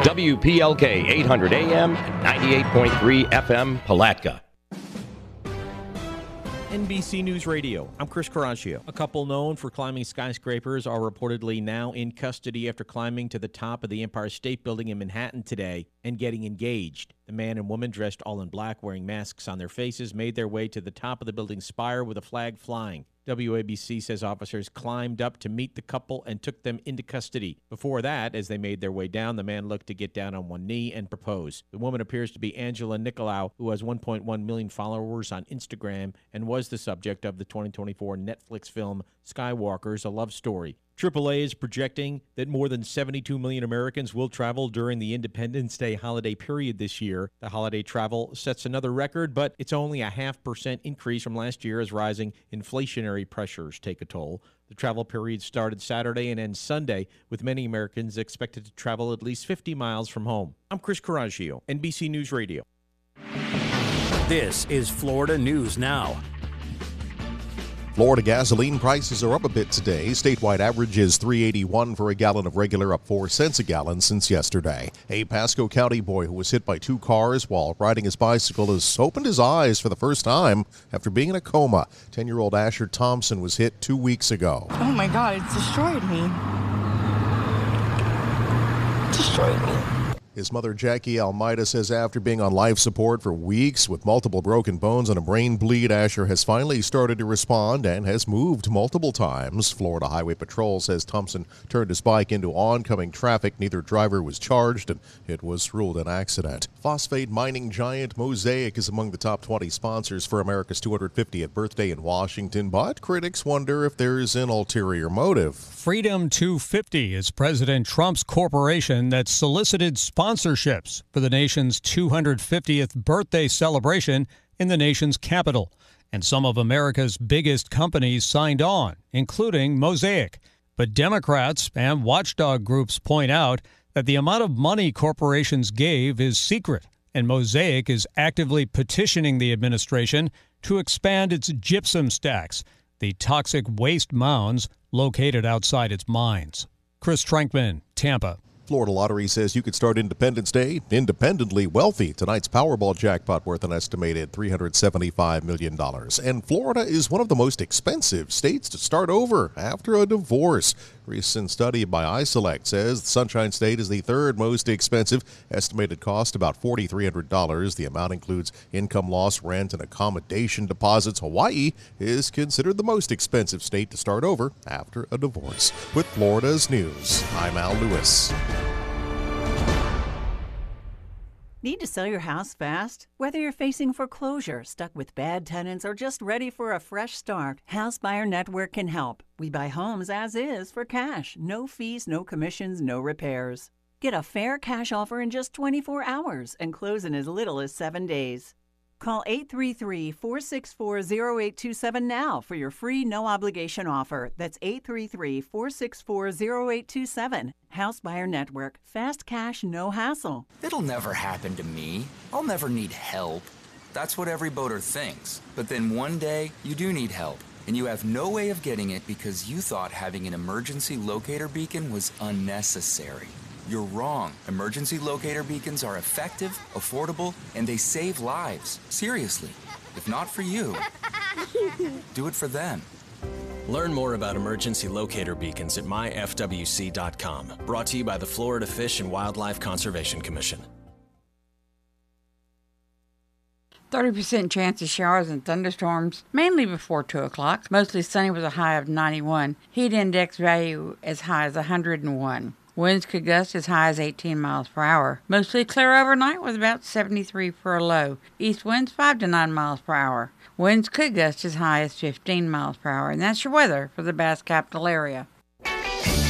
WPLK 800 AM and 98.3 FM Palatka. NBC News Radio. I'm Chris Caraccio. A couple known for climbing skyscrapers are reportedly now in custody after climbing to the top of the Empire State Building in Manhattan today and getting engaged. The man and woman, dressed all in black, wearing masks on their faces, made their way to the top of the building's spire with a flag flying. WABC says officers climbed up to meet the couple and took them into custody. Before that, as they made their way down, the man looked to get down on one knee and propose. The woman appears to be Angela Nicolau, who has 1.1 million followers on Instagram and was the subject of the 2024 Netflix film Skywalkers, A Love Story. AAA is projecting that more than 72 million Americans will travel during the Independence Day holiday period this year. The holiday travel sets another record, but it's only a 0.5% increase from last year as rising inflationary pressures take a toll. The travel period started Saturday and ends Sunday, with many Americans expected to travel at least 50 miles from home. I'm Chris Caraccio, NBC News Radio. This is Florida News Now. Florida gasoline prices are up a bit today. Statewide average is $3.81 for a gallon of regular, up 4 cents a gallon since yesterday. A Pasco County boy who was hit by 2 cars while riding his bicycle has opened his eyes for the first time after being in a coma. 10-year-old Asher Thompson was hit 2 weeks ago. Oh my God, it's destroyed me. Destroyed me. His mother, Jackie Almeida, says after being on life support for weeks with multiple broken bones and a brain bleed, Asher has finally started to respond and has moved multiple times. Florida Highway Patrol says Thompson turned his bike into oncoming traffic. Neither driver was charged, and it was ruled an accident. Phosphate mining giant Mosaic is among the top 20 sponsors for America's 250th birthday in Washington, but critics wonder if there's an ulterior motive. Freedom 250 is President Trump's corporation that solicited sponsorships for the nation's 250th birthday celebration in the nation's capital. And some of America's biggest companies signed on, including Mosaic. But Democrats and watchdog groups point out that the amount of money corporations gave is secret, and Mosaic is actively petitioning the administration to expand its gypsum stacks, the toxic waste mounds located outside its mines. Chris Trankman, Tampa. Florida Lottery says you could start Independence Day independently wealthy. Tonight's Powerball jackpot worth an estimated $375 million. And Florida is one of the most expensive states to start over after a divorce. Recent study by iSelect says the Sunshine State is the third most expensive. Estimated cost about $4,300. The amount includes income loss, rent, and accommodation deposits. Hawaii is considered the most expensive state to start over after a divorce. With Florida's news, I'm Al Lewis. Need to sell your house fast? Whether you're facing foreclosure, stuck with bad tenants, or just ready for a fresh start, House Buyer Network can help. We buy homes as is for cash. No fees, no commissions, no repairs. Get a fair cash offer in just 24 hours and close in as little as 7 days. Call 833-464-0827 now for your free no-obligation offer. That's 833-464-0827. House Buyer Network. Fast cash, no hassle. It'll never happen to me. I'll never need help. That's what every boater thinks. But then one day, you do need help. And you have no way of getting it because you thought having an emergency locator beacon was unnecessary. You're wrong. Emergency locator beacons are effective, affordable, and they save lives. Seriously. If not for you, do it for them. Learn more about emergency locator beacons at myfwc.com. Brought to you by the Florida Fish and Wildlife Conservation Commission. 30% chance of showers and thunderstorms, mainly before 2 o'clock. Mostly sunny with a high of 91. Heat index value as high as 101. Winds could gust as high as 18 miles per hour. Mostly clear overnight with about 73 for a low. East winds 5 to 9 miles per hour. Winds could gust as high as 15 miles per hour. And that's your weather for the Bass Capital area.